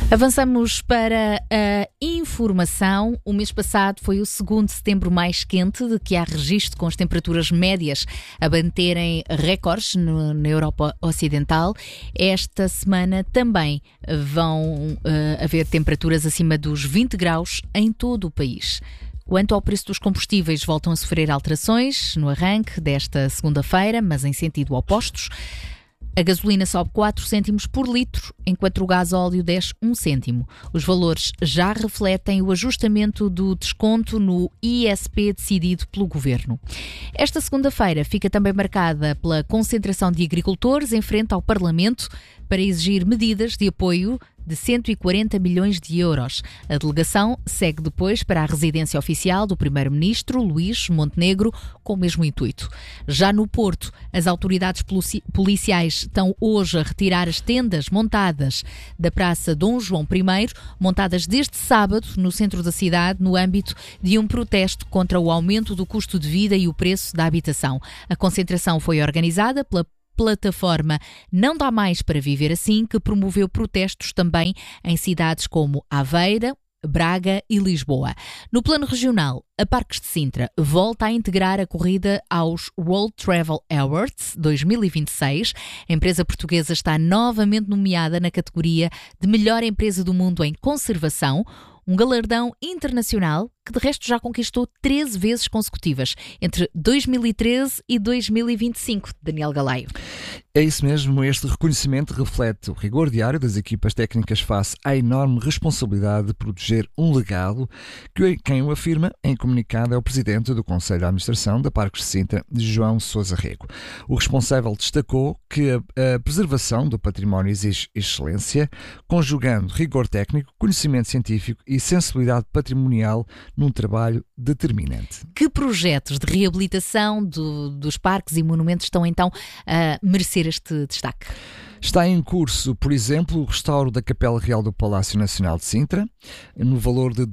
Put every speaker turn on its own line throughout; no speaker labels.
Avançamos para a informação. O mês passado foi o segundo setembro mais quente de que há registro, com as temperaturas médias a baterem recordes na Europa Ocidental. Esta semana também vão haver temperaturas acima dos 20 graus em todo o país. Quanto ao preço dos combustíveis, voltam a sofrer alterações no arranque desta segunda-feira, mas em sentido opostos. A gasolina sobe 4 cêntimos por litro, enquanto o gasóleo desce 1 cêntimo. Os valores já refletem o ajustamento do desconto no ISP decidido pelo Governo. Esta segunda-feira fica também marcada pela concentração de agricultores em frente ao Parlamento para exigir medidas de apoio de 140 milhões de euros. A delegação segue depois para a residência oficial do Primeiro-Ministro, Luís Montenegro, com o mesmo intuito. Já no Porto, as autoridades policiais estão hoje a retirar as tendas montadas da Praça Dom João I, montadas desde sábado no centro da cidade, no âmbito de um protesto contra o aumento do custo de vida e o preço da habitação. A concentração foi organizada pela plataforma Não Dá Mais para Viver Assim, que promoveu protestos também em cidades como Aveiro, Braga e Lisboa. No plano regional, a Parques de Sintra volta a integrar a corrida aos World Travel Awards 2026. A empresa portuguesa está novamente nomeada na categoria de melhor empresa do mundo em conservação, um galardão internacional que de resto já conquistou 13 vezes consecutivas, entre 2013 e 2025, Daniel Galaio.
É isso mesmo, este reconhecimento reflete o rigor diário das equipas técnicas face à enorme responsabilidade de proteger um legado que quem o afirma em comunicado é o presidente do Conselho de Administração da Parques de Sintra, João Sousa Rego. O responsável destacou que a preservação do património exige excelência, conjugando rigor técnico, conhecimento científico e sensibilidade patrimonial num trabalho determinante.
Que projetos de reabilitação dos parques e monumentos estão então a merecer este destaque?
Está em curso, por exemplo, o restauro da Capela Real do Palácio Nacional de Sintra, no valor de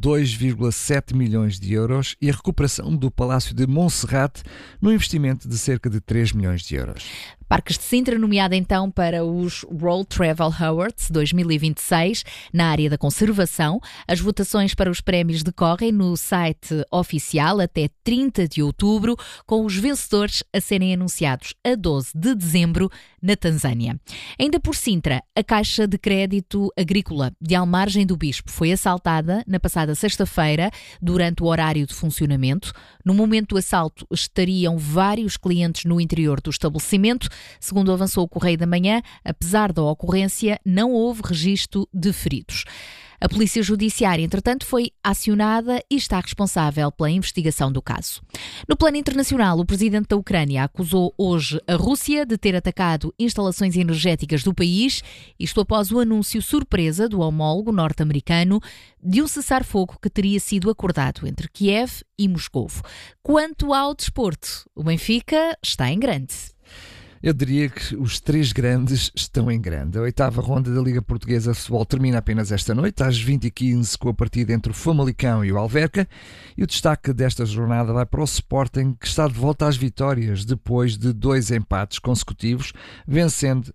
2,7 milhões de euros, e a recuperação do Palácio de Monserrate, no investimento de cerca de 3 milhões de euros.
Parques de Sintra, nomeada então para os World Travel Awards 2026, na área da conservação. As votações para os prémios decorrem no site oficial até 30 de outubro, com os vencedores a serem anunciados a 12 de dezembro na Tanzânia. Ainda por Sintra, a Caixa de Crédito Agrícola de Almargem do Bispo foi assaltada na passada sexta-feira durante o horário de funcionamento. No momento do assalto estariam vários clientes no interior do estabelecimento. Segundo avançou o Correio da Manhã, apesar da ocorrência, não houve registro de feridos. A Polícia Judiciária, entretanto, foi acionada e está responsável pela investigação do caso. No plano internacional, o presidente da Ucrânia acusou hoje a Rússia de ter atacado instalações energéticas do país, isto após o anúncio surpresa do homólogo norte-americano de um cessar-fogo que teria sido acordado entre Kiev e Moscovo. Quanto ao desporto, o Benfica está em grande.
Eu diria que os três grandes estão em grande. A 8ª ronda da Liga Portuguesa de Futebol termina apenas esta noite, às 20h15, com a partida entre o Famalicão e o Alverca. E o destaque desta jornada vai para o Sporting, que está de volta às vitórias, depois de 2 empates consecutivos, vencendo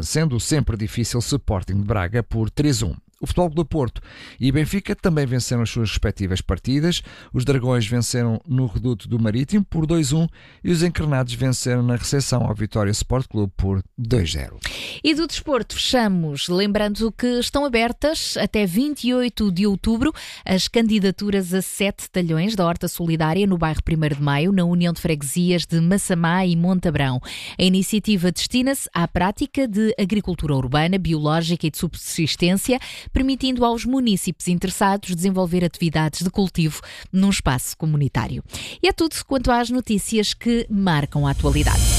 o sempre difícil Sporting de Braga por 3-1. O Futebol do Porto e Benfica também venceram as suas respectivas partidas. Os Dragões venceram no Reduto do Marítimo por 2-1 e os Encarnados venceram na recepção ao Vitória Sport Clube por 2-0.
E do desporto fechamos lembrando que estão abertas até 28 de outubro as candidaturas a 7 talhões da Horta Solidária no bairro 1º de Maio, na União de Freguesias de Massamá e Montabrão. A iniciativa destina-se à prática de agricultura urbana, biológica e de subsistência, permitindo aos munícipes interessados desenvolver atividades de cultivo num espaço comunitário. E é tudo quanto às notícias que marcam a atualidade.